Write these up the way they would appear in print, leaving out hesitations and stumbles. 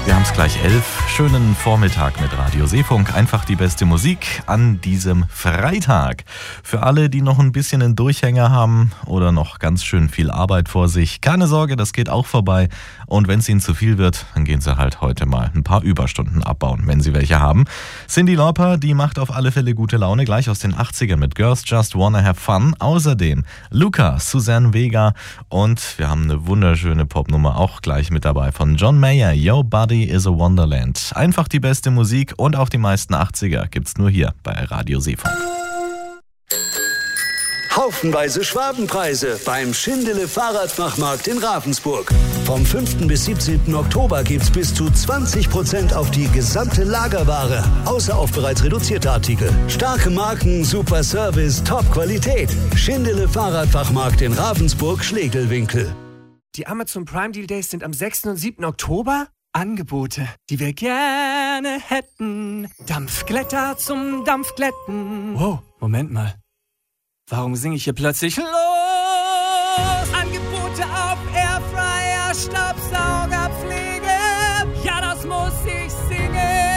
Wir haben es gleich 11. Schönen Vormittag mit Radio Seefunk. Einfach die beste Musik an diesem Freitag. Für alle, die noch ein bisschen einen Durchhänger haben oder noch ganz schön viel Arbeit vor sich, keine Sorge, das geht auch vorbei. Und wenn es ihnen zu viel wird, dann gehen sie halt heute mal ein paar Überstunden abbauen, wenn sie welche haben. Cyndi Lauper, die macht auf alle Fälle gute Laune, gleich aus den 80ern mit Girls Just Wanna Have Fun. Außerdem Luca, Suzanne Vega und wir haben eine wunderschöne Popnummer auch gleich mit dabei von John Mayer, Your Body is a Wonderland. Einfach die beste Musik und auch die meisten 80er gibt's nur hier bei Radio Seefunk. Haufenweise Schwabenpreise beim Schindele Fahrradfachmarkt in Ravensburg. Vom 5. bis 17. Oktober gibt's bis zu 20% auf die gesamte Lagerware, außer auf bereits reduzierte Artikel. Starke Marken, super Service, Top-Qualität. Schindele Fahrradfachmarkt in Ravensburg-Schlegelwinkel. Die Amazon Prime Deal Days sind am 6. und 7. Oktober. Angebote, die wir gerne hätten. Dampfglätter zum Dampfglätten. Wow, Moment mal. Warum singe ich hier plötzlich los? Angebote auf Airfryer, Staubsauger, Pflege. Ja, das muss ich singen.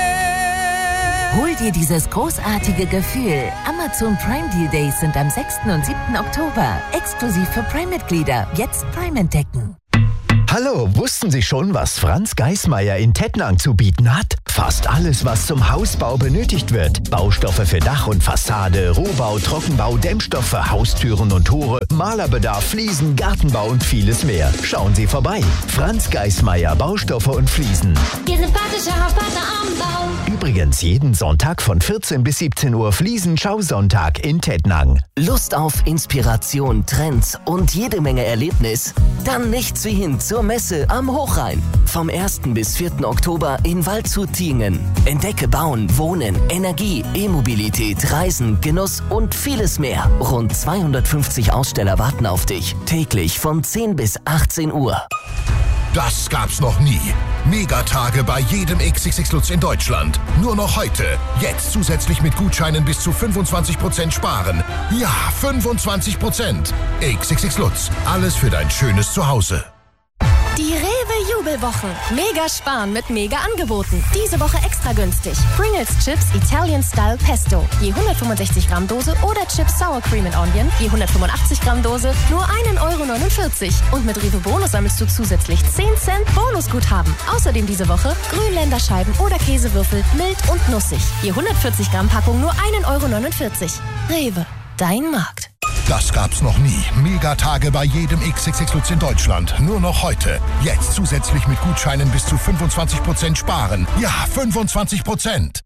Hol dir dieses großartige Gefühl. Amazon Prime Deal Days sind am 6. und 7. Oktober. Exklusiv für Prime-Mitglieder. Jetzt Prime entdecken. Hallo, wussten Sie schon, was Franz Geismeier in Tettnang zu bieten hat? Fast alles, was zum Hausbau benötigt wird. Baustoffe für Dach und Fassade, Rohbau, Trockenbau, Dämmstoffe, Haustüren und Tore, Malerbedarf, Fliesen, Gartenbau und vieles mehr. Schauen Sie vorbei. Franz Geismeier, Baustoffe und Fliesen. Ihr sympathischer Hauspartner am Bau. Übrigens jeden Sonntag von 14 bis 17 Uhr Fliesen-Schausonntag in Tettnang. Lust auf Inspiration, Trends und jede Menge Erlebnis? Dann nichts wie hin zur Messe am Hochrhein. Vom 1. bis 4. Oktober in Waldshut-Tiengen. Entdecke Bauen, Wohnen, Energie, E-Mobilität, Reisen, Genuss und vieles mehr. Rund 250 Aussteller warten auf dich. Täglich von 10 bis 18 Uhr. Das gab's noch nie. Megatage bei jedem XXX Lutz in Deutschland. Nur noch heute. Jetzt zusätzlich mit Gutscheinen bis zu 25% sparen. Ja, 25%. XXX Lutz. Alles für dein schönes Zuhause. Die Rewe-Jubelwochen. Mega sparen mit mega Angeboten. Diese Woche extra günstig. Pringles Chips Italian Style Pesto. Je 165 Gramm Dose oder Chips Sour Cream and Onion. Je 185 Gramm Dose. Nur 1,49 €. Und mit Rewe Bonus sammelst du zusätzlich 10 Cent Bonusguthaben. Außerdem diese Woche Grünländerscheiben oder Käsewürfel mild und nussig. Je 140 Gramm Packung nur 1,49 €. Rewe. Dein Markt. Das gab's noch nie. Megatage bei jedem XXX Lutz in Deutschland. Nur noch heute. Jetzt zusätzlich mit Gutscheinen bis zu 25% sparen. Ja, 25%.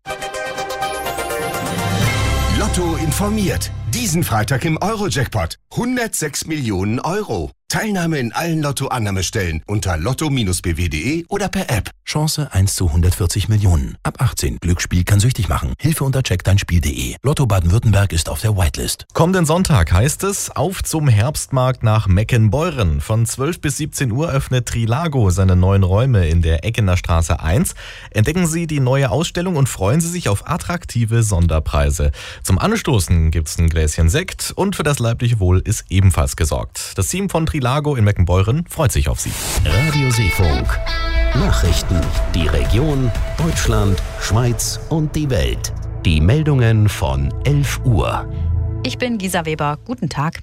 Lotto informiert. Diesen Freitag im Euro-Jackpot. 106 Millionen Euro. Teilnahme in allen Lotto-Annahmestellen unter lotto-bw.de oder per App. Chance 1 zu 140 Millionen. Ab 18. Glücksspiel kann süchtig machen. Hilfe unter checkdeinspiel.de. Lotto Baden-Württemberg ist auf der Whitelist. Kommenden Sonntag heißt es, auf zum Herbstmarkt nach Meckenbeuren. Von 12 bis 17 Uhr öffnet Trilago seine neuen Räume in der Eckener Straße 1. Entdecken Sie die neue Ausstellung und freuen Sie sich auf attraktive Sonderpreise. Zum Anstoßen gibt's ein Gläschen Sekt und für das leibliche Wohl ist ebenfalls gesorgt. Das Team von Trilago in Meckenbeuren freut sich auf Sie. Radio Seefunk. Nachrichten. Die Region, Deutschland, Schweiz und die Welt. Die Meldungen von 11 Uhr. Ich bin Gisa Weber. Guten Tag.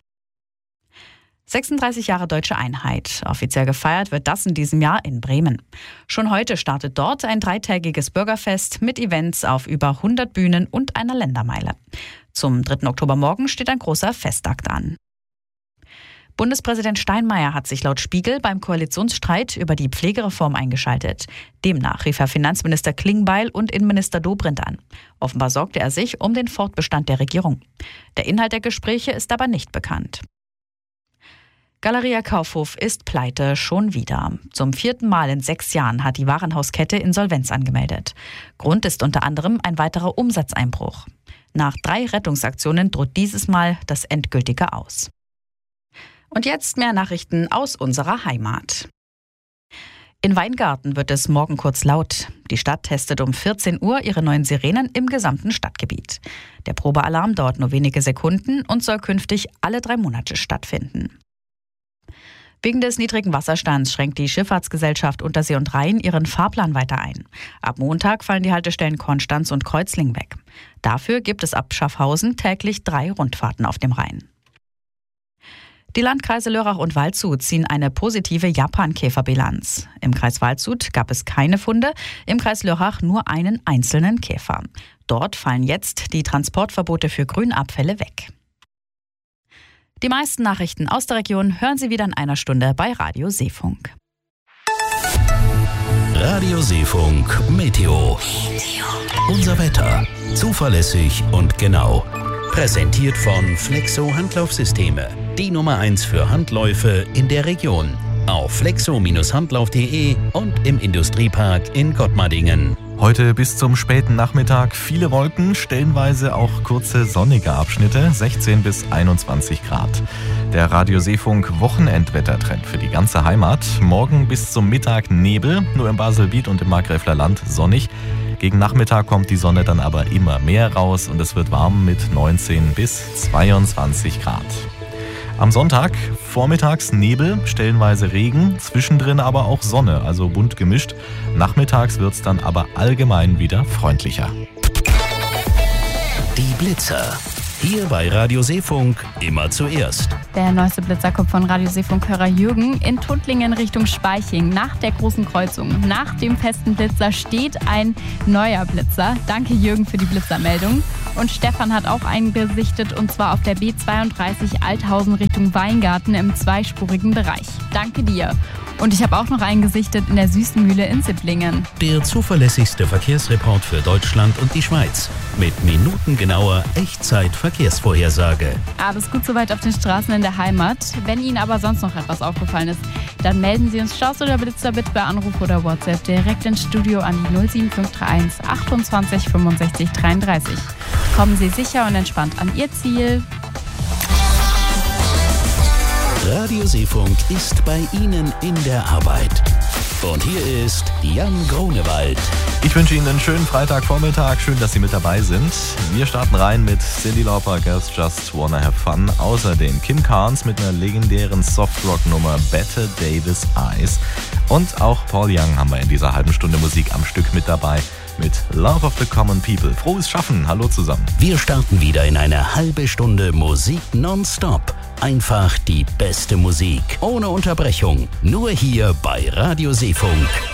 36 Jahre Deutsche Einheit. Offiziell gefeiert wird das in diesem Jahr in Bremen. Schon heute startet dort ein 3-tägiges Bürgerfest mit Events auf über 100 Bühnen und einer Ländermeile. Zum 3. Oktobermorgen steht ein großer Festakt an. Bundespräsident Steinmeier hat sich laut Spiegel beim Koalitionsstreit über die Pflegereform eingeschaltet. Demnach rief er Finanzminister Klingbeil und Innenminister Dobrindt an. Offenbar sorgte er sich um den Fortbestand der Regierung. Der Inhalt der Gespräche ist aber nicht bekannt. Galeria Kaufhof ist pleite, schon wieder. Zum 4. Mal in 6 Jahren hat die Warenhauskette Insolvenz angemeldet. Grund ist unter anderem ein weiterer Umsatzeinbruch. Nach 3 Rettungsaktionen droht dieses Mal das endgültige Aus. Und jetzt mehr Nachrichten aus unserer Heimat. In Weingarten wird es morgen kurz laut. Die Stadt testet um 14 Uhr ihre neuen Sirenen im gesamten Stadtgebiet. Der Probealarm dauert nur wenige Sekunden und soll künftig alle 3 Monate stattfinden. Wegen des niedrigen Wasserstands schränkt die Schifffahrtsgesellschaft Untersee und Rhein ihren Fahrplan weiter ein. Ab Montag fallen die Haltestellen Konstanz und Kreuzlingen weg. Dafür gibt es ab Schaffhausen täglich 3 Rundfahrten auf dem Rhein. Die Landkreise Lörrach und Waldshut ziehen eine positive Japankäferbilanz. Im Kreis Waldshut gab es keine Funde, im Kreis Lörrach nur einen einzelnen Käfer. Dort fallen jetzt die Transportverbote für Grünabfälle weg. Die meisten Nachrichten aus der Region hören Sie wieder in einer Stunde bei Radio Seefunk. Radio Seefunk Meteo. Unser Wetter. Zuverlässig und genau. Präsentiert von Flexo Handlaufsysteme. Die Nummer 1 für Handläufe in der Region. Auf flexo-handlauf.de und im Industriepark in Gottmardingen. Heute bis zum späten Nachmittag viele Wolken, stellenweise auch kurze sonnige Abschnitte, 16 bis 21 Grad. Der Radio Seefunk Wochenendwettertrend für die ganze Heimat. Morgen bis zum Mittag Nebel, nur im Baselbiet und im Markgräfler Land sonnig. Gegen Nachmittag kommt die Sonne dann aber immer mehr raus und es wird warm mit 19 bis 22 Grad. Am Sonntag vormittags Nebel, stellenweise Regen, zwischendrin aber auch Sonne, also bunt gemischt. Nachmittags wird es dann aber allgemein wieder freundlicher. Die Blitzer. Hier bei Radio Seefunk immer zuerst. Der neueste Blitzer kommt von Radio Seefunk-Hörer Jürgen in Tuttlingen Richtung Speiching. Nach der großen Kreuzung, nach dem festen Blitzer steht ein neuer Blitzer. Danke Jürgen für die Blitzermeldung. Und Stefan hat auch einen gesichtet und zwar auf der B32 Althausen Richtung Weingarten im zweispurigen Bereich. Danke dir. Und ich habe auch noch einen gesichtet in der Süßenmühle in Sipplingen. Der zuverlässigste Verkehrsreport für Deutschland und die Schweiz. Mit minutengenauer Echtzeit-Verkehrsvorhersage. Alles gut soweit auf den Straßen in der Heimat. Wenn Ihnen aber sonst noch etwas aufgefallen ist, dann melden Sie uns Staus oder Blitzer bitte per Anruf oder WhatsApp direkt ins Studio an die 07531 28 65 33. Kommen Sie sicher und entspannt an Ihr Ziel. Radio Seefunk ist bei Ihnen in der Arbeit. Und hier ist Jan Grunewald. Ich wünsche Ihnen einen schönen Freitagvormittag. Schön, dass Sie mit dabei sind. Wir starten rein mit Cyndi Lauper, Girls Just Wanna Have Fun. Außerdem Kim Carnes mit einer legendären Softrock-Nummer Better Davis Eyes. Und auch Paul Young haben wir in dieser halben Stunde Musik am Stück mit dabei. Mit Love of the Common People. Frohes Schaffen. Hallo zusammen. Wir starten wieder in eine halbe Stunde Musik nonstop. Einfach die beste Musik. Ohne Unterbrechung. Nur hier bei Radio Seefunk.